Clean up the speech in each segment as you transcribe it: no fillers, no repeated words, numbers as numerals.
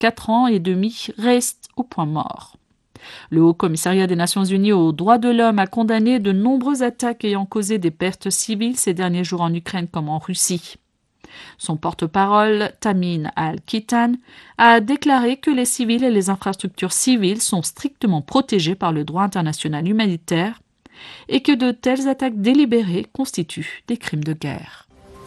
4 ans et demi reste au point mort. Le Haut Commissariat des Nations Unies aux droits de l'homme a condamné de nombreuses attaques ayant causé des pertes civiles ces derniers jours en Ukraine comme en Russie. Son porte-parole, Tamin Al-Kitan, a déclaré que les civils et les infrastructures civiles sont strictement protégés par le droit international humanitaire et que de telles attaques délibérées constituent des crimes de guerre.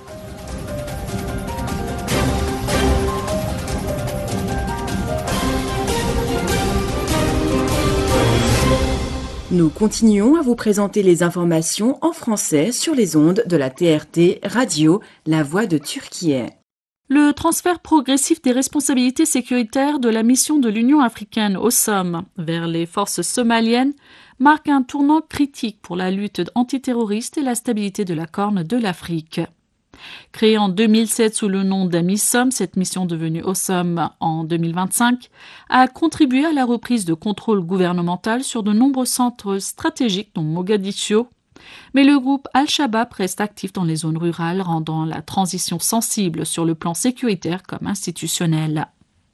Nous continuons à vous présenter les informations en français sur les ondes de la TRT Radio, La Voix de Turquie. Le transfert progressif des responsabilités sécuritaires de la mission de l'Union africaine au Somme vers les forces somaliennes marque un tournant critique pour la lutte antiterroriste et la stabilité de la Corne de l'Afrique. Créée en 2007 sous le nom d'AMISOM, cette mission devenue OSOM en 2025 a contribué à la reprise de contrôle gouvernemental sur de nombreux centres stratégiques dont Mogadiscio, mais le groupe Al-Shabaab reste actif dans les zones rurales, rendant la transition sensible sur le plan sécuritaire comme institutionnel.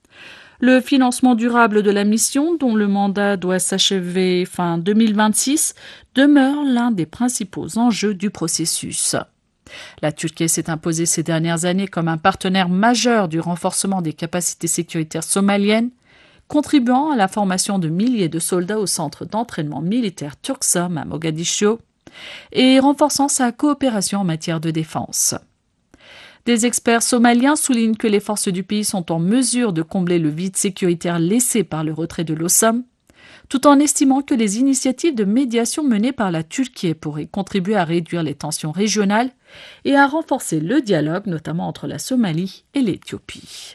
Le financement durable de la mission, dont le mandat doit s'achever fin 2026, demeure l'un des principaux enjeux du processus. La Turquie s'est imposée ces dernières années comme un partenaire majeur du renforcement des capacités sécuritaires somaliennes, contribuant à la formation de milliers de soldats au centre d'entraînement militaire Turksom à Mogadiscio et renforçant sa coopération en matière de défense. Des experts somaliens soulignent que les forces du pays sont en mesure de combler le vide sécuritaire laissé par le retrait de l'OSOM, tout en estimant que les initiatives de médiation menées par la Turquie pourraient contribuer à réduire les tensions régionales et à renforcer le dialogue, notamment entre la Somalie et l'Éthiopie.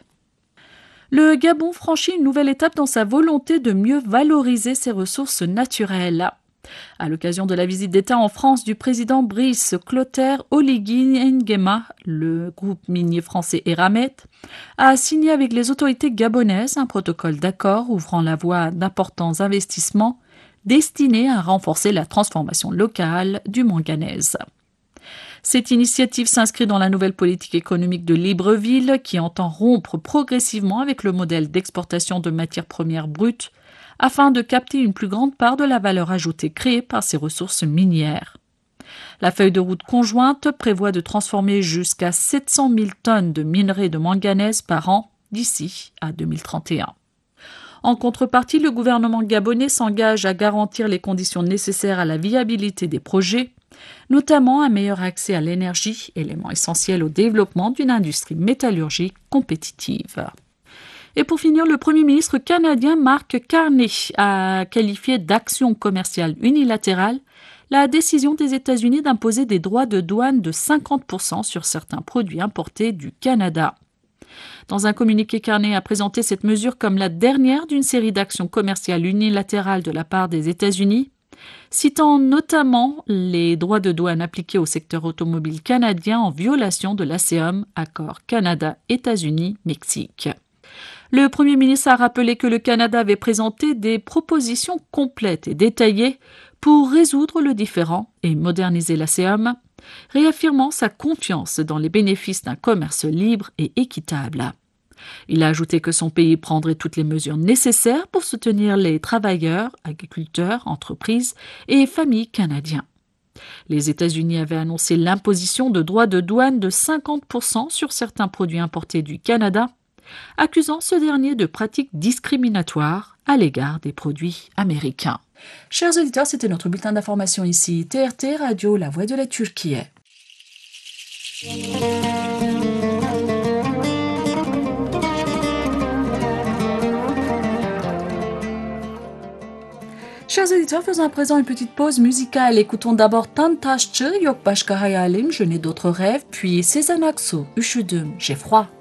Le Gabon franchit une nouvelle étape dans sa volonté de mieux valoriser ses ressources naturelles. À l'occasion de la visite d'État en France du président Brice Clotaire, Oligui Nguema, le groupe minier français Eramet, a signé avec les autorités gabonaises un protocole d'accord ouvrant la voie à d'importants investissements destinés à renforcer la transformation locale du manganèse. Cette initiative s'inscrit dans la nouvelle politique économique de Libreville qui entend rompre progressivement avec le modèle d'exportation de matières premières brutes afin de capter une plus grande part de la valeur ajoutée créée par ces ressources minières. La feuille de route conjointe prévoit de transformer jusqu'à 700 000 tonnes de minerais de manganèse par an d'ici à 2031. En contrepartie, le gouvernement gabonais s'engage à garantir les conditions nécessaires à la viabilité des projets, notamment un meilleur accès à l'énergie, élément essentiel au développement d'une industrie métallurgique compétitive. Et pour finir, le Premier ministre canadien Mark Carney a qualifié d'action commerciale unilatérale la décision des États-Unis d'imposer des droits de douane de 50% sur certains produits importés du Canada. Dans un communiqué, Carney a présenté cette mesure comme la dernière d'une série d'actions commerciales unilatérales de la part des États-Unis, citant notamment les droits de douane appliqués au secteur automobile canadien en violation de l'ACEOM, accord Canada-États-Unis-Mexique. Le Premier ministre a rappelé que le Canada avait présenté des propositions complètes et détaillées pour résoudre le différend et moderniser l'ACEOM, réaffirmant sa confiance dans les bénéfices d'un commerce libre et équitable. Il a ajouté que son pays prendrait toutes les mesures nécessaires pour soutenir les travailleurs, agriculteurs, entreprises et familles canadiens. Les États-Unis avaient annoncé l'imposition de droits de douane de 50% sur certains produits importés du Canada, accusant ce dernier de pratiques discriminatoires à l'égard des produits américains. Chers auditeurs, c'était notre bulletin d'information ici, TRT Radio, La Voix de la Turquie. Chers auditeurs, faisons à présent une petite pause musicale. Écoutons d'abord Tantaşçı, Yok Başka Hayalim, Je n'ai d'autres rêves, puis Sezen Aksu, Üşüdüm, j'ai froid.